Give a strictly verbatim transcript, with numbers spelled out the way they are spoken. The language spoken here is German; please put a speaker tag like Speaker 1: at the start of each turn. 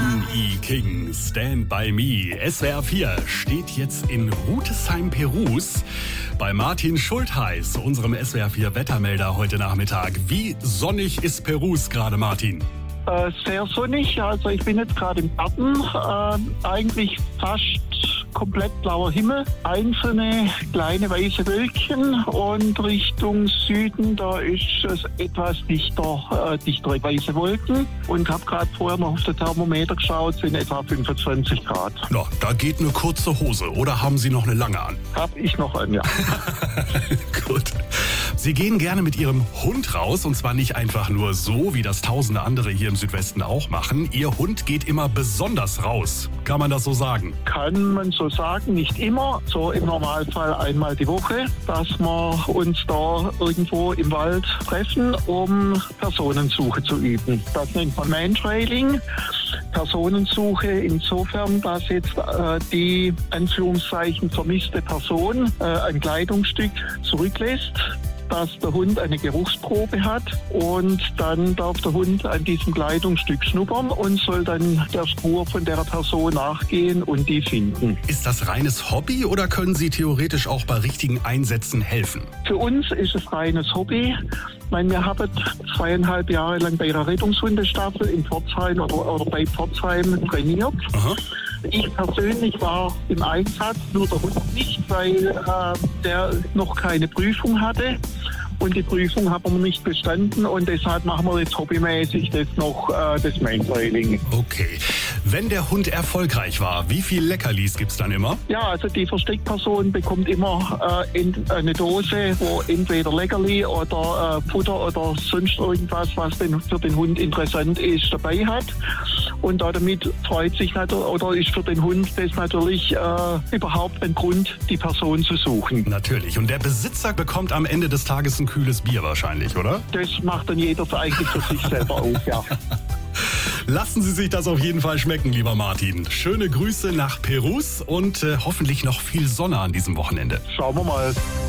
Speaker 1: N E King, Stand By Me. S W R vier steht jetzt in Rutesheim, Perus, bei Martin Schultheiß, unserem S W R vier Wettermelder heute Nachmittag. Wie sonnig ist Perus gerade, Martin?
Speaker 2: Äh, sehr sonnig, also ich bin jetzt gerade im Garten, äh, eigentlich fast komplett blauer Himmel, einzelne kleine weiße Wölkchen und Richtung Süden, da ist es etwas dichter, äh, dichtere weiße Wolken und habe gerade vorher noch auf den Thermometer geschaut, sind etwa fünfundzwanzig Grad.
Speaker 1: Na, da geht eine kurze Hose oder haben Sie noch eine lange an?
Speaker 2: Hab ich noch an, ja.
Speaker 1: Gut. Sie gehen gerne mit Ihrem Hund raus und zwar nicht einfach nur so, wie das tausende andere hier im Südwesten auch machen. Ihr Hund geht immer besonders raus. Kann man das so sagen?
Speaker 2: Kann man so sagen, nicht immer. So im Normalfall einmal die Woche, dass wir uns da irgendwo im Wald treffen, um Personensuche zu üben. Das nennt man Mantrailing. Personensuche insofern, dass jetzt äh, die Anführungszeichen vermisste Person äh, ein Kleidungsstück zurücklässt, dass der Hund eine Geruchsprobe hat und dann darf der Hund an diesem Kleidungsstück schnuppern und soll dann der Spur von der Person nachgehen und die finden.
Speaker 1: Ist das reines Hobby oder können Sie theoretisch auch bei richtigen Einsätzen helfen?
Speaker 2: Für uns ist es reines Hobby. Ich meine, wir haben zweieinhalb Jahre lang bei der Rettungshundestaffel in Pforzheim oder, oder bei Pforzheim trainiert.
Speaker 1: Aha.
Speaker 2: Ich persönlich war im Einsatz, nur der Hund nicht, weil äh, der noch keine Prüfung hatte. Und die Prüfung haben wir nicht bestanden und deshalb machen wir jetzt hobbymäßig das noch, äh, das Mantrailing.
Speaker 1: Okay. Wenn der Hund erfolgreich war, wie viel Leckerlis gibt's dann immer?
Speaker 2: Ja, also die Versteckperson bekommt immer äh, in, eine Dose, wo entweder Leckerli oder äh, Futter oder sonst irgendwas, was denn für den Hund interessant ist, dabei hat. Und damit freut sich natürlich, oder ist für den Hund das natürlich äh, überhaupt ein Grund, die Person zu suchen.
Speaker 1: Natürlich. Und der Besitzer bekommt am Ende des Tages ein kühles Bier wahrscheinlich, oder?
Speaker 2: Das macht dann jeder eigentlich für sich selber auf, ja.
Speaker 1: Lassen Sie sich das auf jeden Fall schmecken, lieber Martin. Schöne Grüße nach Perus und äh, hoffentlich noch viel Sonne an diesem Wochenende.
Speaker 2: Schauen wir mal.